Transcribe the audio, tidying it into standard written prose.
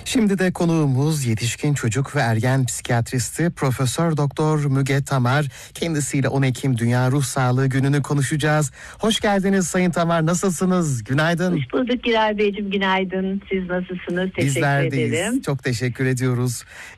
Şimdi de konuğumuz yetişkin çocuk ve ergen psikiyatristi Profesör Doktor Müge Tamar. Kendisiyle 10 Ekim Dünya Ruh Sağlığı Günü'nü konuşacağız. Hoş geldiniz Sayın Tamar. Nasılsınız? Günaydın. Hoş bulduk Giray Beyciğim. Günaydın. Siz nasılsınız? Teşekkür Bizler deyiz. ederim. Çok teşekkür ediyoruz.